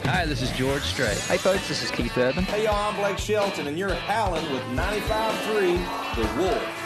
Hi, this is George Strait. Hey folks, this is Keith Urban. Hey y'all, I'm Blake Shelton, and you're howling with 95.3 The Wolf.